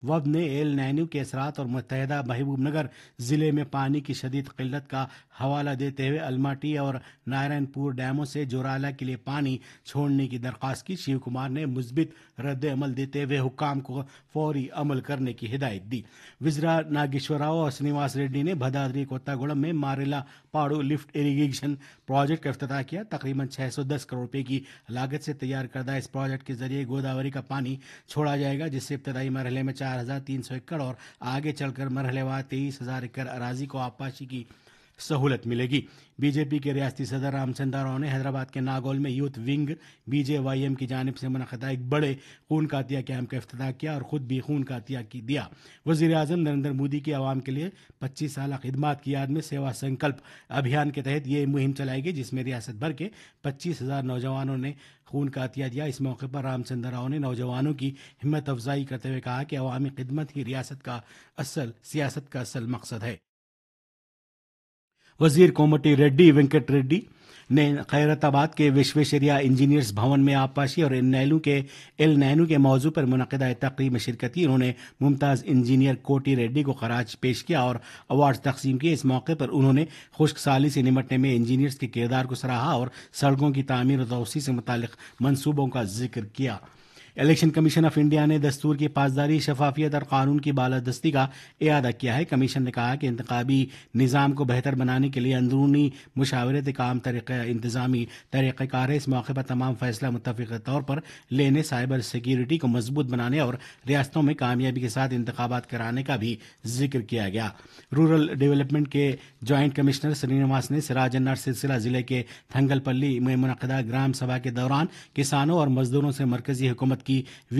वफद ने L nano के असरात और मुतहदा महबूब नगर ज़िले में पानी की शदीद किल्लत का हवाला देते हुए अलमाटी और नारायणपुर डैमों से जोराला के लिए पानी छोड़ने की दरख्वास्त की। शिव कुमार ने मुस्बित रद्द अमल देते हुए हुक्काम को फौरी अमल करने की हिदायत दी। विजरा नागेश्वरराव और श्रीनिवास रेड्डी ने भदाद्री कोत्तागुड़म में मारेला पाड़ू लिफ्ट इरीगेशन प्रोजेक्ट का इफ्तिताह किया। तकरीबन 610 करोड़ रुपए की लागत से तैयार करदा इस प्रोजेक्ट के जरिए गोदावरी का पानी छोड़ा जाएगा, जिससे इब्तदाई मरहले में 4,300 एकड़ और आगे चलकर मरहलेवार 23,000 एकड़ अराजी को आबपाशी की सहूलत मिलेगी। बीजेपी के रियासती सदर रामचंद्र राव ने हैदराबाद के नागौल में यूथ विंग BJYM की जानिब से मुनक़दा एक बड़े खून का अतिया कैंप का इफ्तिताह किया और खुद भी खून का अतिया दिया। वज़ीर आज़म नरेंद्र मोदी की आवाम के लिए 25 साल खिदमत की याद में सेवा संकल्प अभियान के तहत ये मुहिम चलाई गई, जिसमें रियासत भर के 25,000 नौजवानों ने खून का अतिया दिया। इस मौके पर रामचंद्र राव ने नौजवानों की हिम्मत अफजाई करते हुए कहा कि अवामी खिदमत ही सियासत का असल मकसद है। वजीर कोमटी रेड्डी वेंकट रेड्डी ने खैरताबाद के विश्वेश्वरैया इंजीनियर्स भवन में आबपाशी और एल नैनो के मौजू पर मुनक़दा तकरीब में शिरकत की। उन्होंने मुमताज़ इंजीनियर कोटी रेड्डी को खराज पेश किया और अवार्ड तकसीम किए। इस मौके पर उन्होंने खुश्क साली से निमटने में इंजीनियर्स के किरदार को सराहा और सड़कों की तामीर और तौसी से मुतालिक मंसूबों का जिक्र किया। इलेक्शन कमीशन ऑफ इंडिया ने दस्तूर की पासदारी, शफाफियत और कानून की बालादस्ती का इयादा किया है। कमीशन ने कहा कि इंतखाबी निज़ाम को बेहतर बनाने के लिए अंदरूनी मुशावरत एक आम इंतजामी तरीक़ाकार है। इस मौके पर तमाम फैसला मुत्तफ़िक़ तौर पर लेने, साइबर सिक्योरिटी को मजबूत बनाने और रियासतों में कामयाबी के साथ इंतखाबात कराने का भी जिक्र किया गया। रूरल डेवलपमेंट के जॉइंट कमिश्नर श्रीनिवास ने सिराजन्नार सिलसिला ज़िले के थंगलपल्ली में मुनक़दा ग्राम सभा के दौरान किसानों और मजदूरों से मरकजी हुकूमत की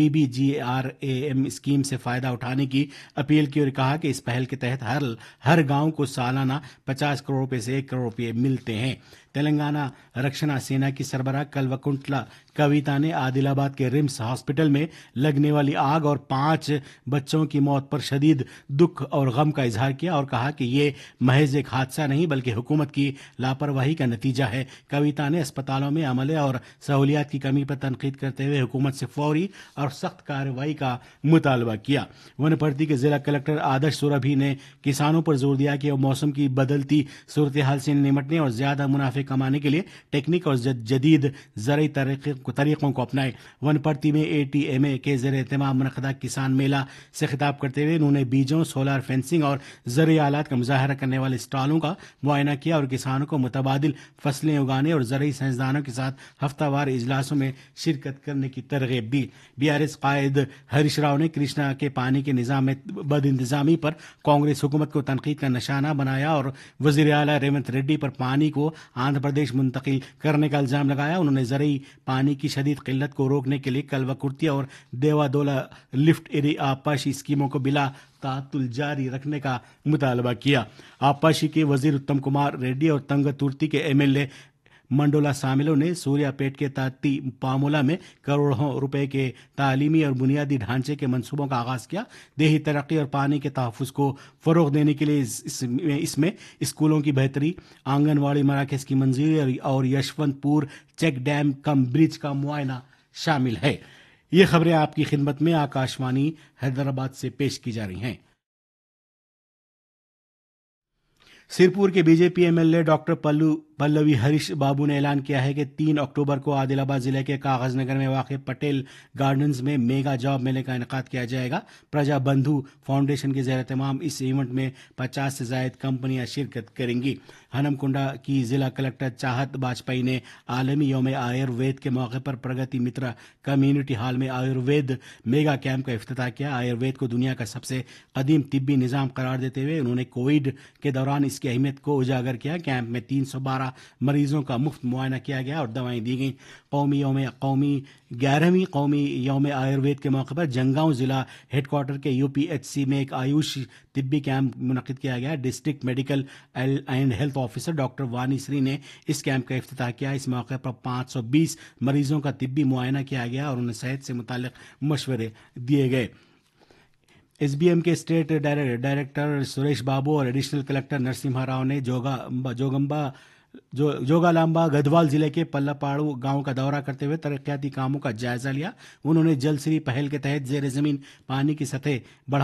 VBGRAM स्कीम से फ़ायदा उठाने की अपील की और कहा कि इस पहल के तहत हर गांव को सालाना 50 करोड़ रुपए से 1 करोड़ रुपए मिलते हैं। तेलंगाना रक्षणा सेना की सरबराह कल्वकुंटला कविता ने आदिलाबाद के रिम्स हॉस्पिटल में लगने वाली आग और 5 बच्चों की मौत पर शदीद दुख और गम का इजहार किया और कहा कि ये महज एक हादसा नहीं बल्कि हुकूमत की लापरवाही का नतीजा है। कविता ने अस्पतालों में अमले और सहूलियात की कमी पर तनकीद करते हुए हुकूमत से फौरी और सख्त कार्रवाई का मुतालबा किया। वनपर्ती के जिला कलेक्टर आदर्श सुरभि ने किसानों पर जोर दिया कि वो मौसम की बदलती सूरत हाल से निमटने और ज्यादा मुनाफे कमाने के लिए टेक्निक और जदीद ज़राई तरीक़ों को अपनाएं। वनपर्ती में ATMA के ज़ेर एहतमाम मुनक़दा किसान मेला से खिताब करते हुए उन्होंने बीजों, सोलार फेंसिंग और ज़रूरी आलात का मुज़ाहरा करने वाले स्टॉलों का मुआयना किया और किसानों को मुतबादिल फसलें उगाने और ज़रूरी साइंसदानों के साथ हफ्तावार इजलासों में शिरकत करने की तरगीब दी। BRS कायद हरीश राव ने कृष्णा के पानी के निज़ाम में बदइंतज़ामी पर कांग्रेस हुकूमत को तनकीद का निशाना बनाया और वज़ीर आला रेवंत रेड्डी पर पानी को आंध्र प्रदेश मुंतकिल करने का इल्ज़ाम लगाया। उन्होंने ज़रूरी पानी की शदीद किल्लत को रोकने के लिए कलवकुर्तिया और देवादोला लिफ्ट आबपाशी स्कीमों को बिला तातुल जारी रखने का मुतालबा किया। आबपाशी के वजीर उत्तम कुमार रेड्डी और तंगतुर्ती के MLA मंडोला सामिलों ने सूर्यापेट के ताती पामोला में करोड़ों रुपए के तालीमी और बुनियादी ढांचे के मंसूबों का आगाज किया। देही तरक्की और पानी के तहफ़्फ़ुज़ को फ़रोग़ देने के लिए इसमें स्कूलों की बेहतरी, आंगनवाड़ी मराकज़ की मंजूरी और यशवंतपुर चेक डैम कम ब्रिज का मुआयना शामिल है। ये खबरें आपकी खिदमत में आकाशवाणी हैदराबाद से पेश की जा रही हैं। सिरपुर के BJP MLA doctor Pallavi Harish बाबू ने ऐलान किया है कि 3 अक्टूबर को आदिलाबाद जिले के कागज नगर में वाक़ पटेल गार्डन्स में मेगा जॉब मेले का इनेकाद किया जाएगा। प्रजा बंधु फाउंडेशन के ज़ेर तमाम इस इवेंट में 50 से ज़ायद कंपनियां शिरकत करेंगी। हनमकुंडा की जिला कलेक्टर चाहत बाजपेयी ने आलमी यौम आयुर्वेद के मौके पर प्रगति मित्रा कम्युनिटी हॉल में आयुर्वेद मेगा कैंप का इफ्तिताह किया। आयुर्वेद को दुनिया का सबसे कदीम तिब्बी निज़ाम करार देते हुए उन्होंने कोविड के दौरान इसकी अहमियत को उजागर किया। कैंप में 312 मरीजों का मुफ्त मुआयना किया गया और दवाएं दी गईं। 11वीं कौमी यौम आयुर्वेद के मौके पर जंगांव जिला हेडक्वार्टर के UPHC में एक आयुष तिब्बी कैंप मुनक़िद किया गया। District medical and health officer doctor वानी श्री ने इस कैंप का इफ्तिताह किया। इस मौके पर 520 मरीजों का तिब्बी मुआयना किया गया और उन्हें सेहत से मुताल्लिक़ मशवरे दिए गए। SBM के स्टेट डायरेक्टर सुरेश बाबू और एडिशनल कलेक्टर नरसिम्हा राव ने जोगंबा जोगालांबा गढ़वाल जिले के पल्लापाड़ू गांव का दौरा करते हुए तरक्याती कामों का जायजा लिया। उन्होंने जल श्री पहल के तहत जेर जमीन पानी की सतह बढ़ा